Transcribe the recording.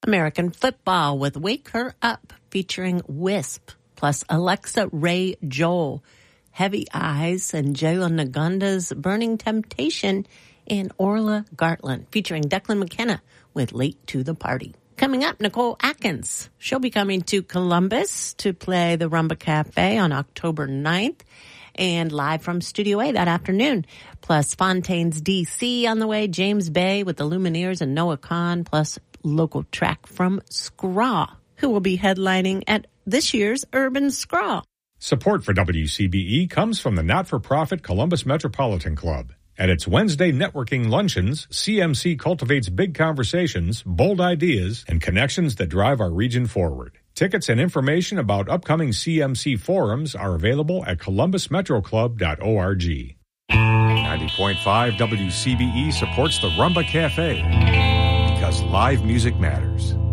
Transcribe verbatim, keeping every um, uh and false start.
American football with Wake Her Up featuring Wisp, plus Alexa Ray Joel, Heavy Eyes, and Jalen Nagunda's Burning Temptation, and Orla Gartland featuring Declan McKenna with Late to the Party. Coming up, Nicole Atkins. She'll be coming to Columbus to play the Rumba Cafe on October ninth and live from Studio A that afternoon. Plus Fontaine's D C on the way, James Bay with the Lumineers and Noah Kahn, plus local track from Scraw, who will be headlining at this year's Urban Scraw. Support for W C B E comes from the not-for-profit Columbus Metropolitan Club. At its Wednesday networking luncheons, C M C cultivates big conversations, bold ideas, and connections that drive our region forward. Tickets and information about upcoming C M C forums are available at columbus metro club dot org. ninety point five W C B E supports the Rumba Cafe because live music matters.